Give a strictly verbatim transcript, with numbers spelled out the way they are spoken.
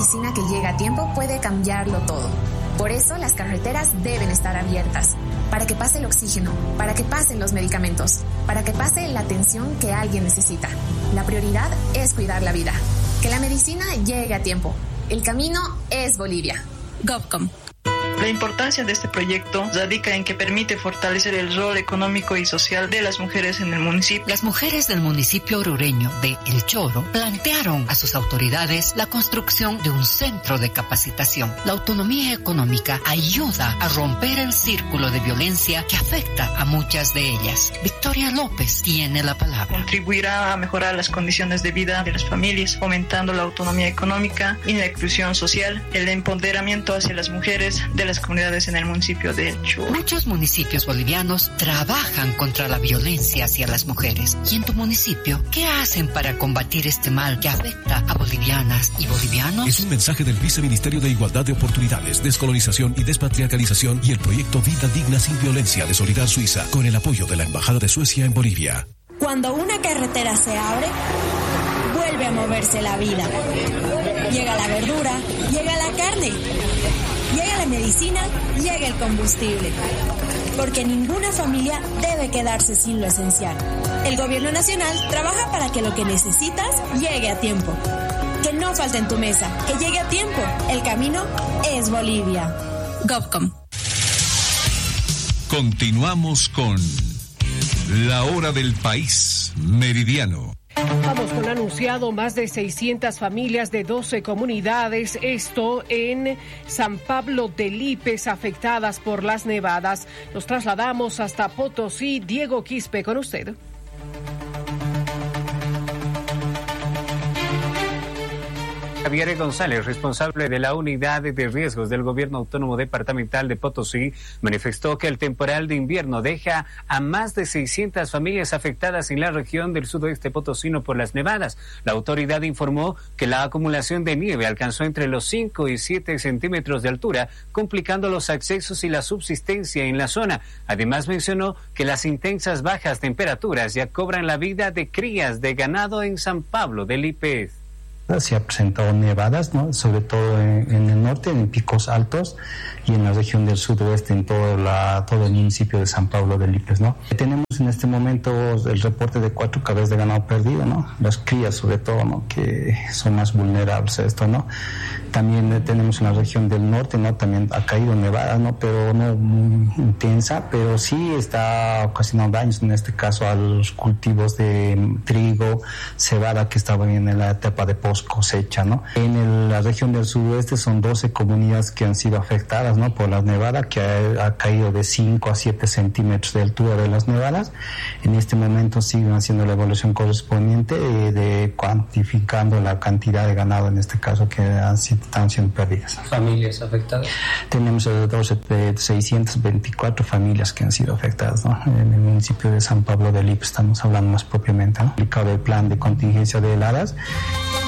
medicina que llega a tiempo puede cambiarlo todo. Por eso las carreteras deben estar abiertas, para que pase el oxígeno, para que pasen los medicamentos, para que pase la atención que alguien necesita. La prioridad es cuidar la vida. Que la medicina llegue a tiempo. El camino es Bolivia. GovCom. La importancia de este proyecto radica en que permite fortalecer el rol económico y social de las mujeres en el municipio. Las mujeres del municipio orureño de El Choro plantearon a sus autoridades la construcción de un centro de capacitación. La autonomía económica ayuda a romper el círculo de violencia que afecta a muchas de ellas. Victoria López tiene la palabra. Contribuirá a mejorar las condiciones de vida de las familias, fomentando la autonomía económica y la inclusión social, el empoderamiento hacia las mujeres de las comunidades en el municipio de El Choro. Muchos municipios bolivianos trabajan contra la violencia hacia las mujeres. ¿Y en tu municipio qué hacen para combatir este mal que afecta a bolivianas y bolivianos? Es un mensaje del Viceministerio de Igualdad de Oportunidades, Descolonización y Despatriarcalización y el proyecto Vida Digna Sin Violencia de Solidar Suiza, con el apoyo de la Embajada de Suecia en Bolivia. Cuando una carretera se abre, vuelve a moverse la vida. Llega la verdura, llega la carne. Llega la medicina, llega el combustible. Porque ninguna familia debe quedarse sin lo esencial. El Gobierno Nacional trabaja para que lo que necesitas llegue a tiempo. Que no falte en tu mesa, que llegue a tiempo. El camino es Bolivia. GovCom. Continuamos con La Hora del País Meridiano. Vamos con anunciado más de seiscientas familias de doce comunidades, esto en San Pablo de Lípez, afectadas por las nevadas. Nos trasladamos hasta Potosí. Diego Quispe, con usted. Javier González, responsable de la unidad de riesgos del Gobierno Autónomo Departamental de Potosí, manifestó que el temporal de invierno deja a más de seiscientas familias afectadas en la región del sudoeste potosino por las nevadas. La autoridad informó que la acumulación de nieve alcanzó entre los cinco y siete centímetros de altura, complicando los accesos y la subsistencia en la zona. Además mencionó que las intensas bajas temperaturas ya cobran la vida de crías de ganado en San Pablo de Lípez. Se ha presentado nevadas, ¿no? Sobre todo en, en el norte, en picos altos, y en la región del sudoeste, en todo, la, todo el municipio de San Pablo de Lípez, ¿no? Tenemos en este momento el reporte de cuatro cabezas de ganado perdido, ¿no? Las crías, sobre todo, ¿no? Que son más vulnerables a esto, ¿no? También tenemos en la región del norte, ¿no? También ha caído nevada, ¿no? Pero no muy intensa, pero sí está ocasionando daños, en este caso, a los cultivos de trigo, cebada, que estaban en la etapa de post cosecha, ¿no? En el, la región del sudoeste son doce comunidades que han sido afectadas, ¿no? Por las nevadas, que ha, ha caído de cinco a siete centímetros de altura de las nevadas. En este momento siguen haciendo la evaluación correspondiente eh, de cuantificando la cantidad de ganado, en este caso, que han, están siendo perdidas. ¿Familias afectadas? Tenemos alrededor de seiscientas veinticuatro familias que han sido afectadas, ¿no? En el municipio de San Pablo de Lípez, estamos hablando más propiamente, ¿no? Aplicado el plan de contingencia de heladas.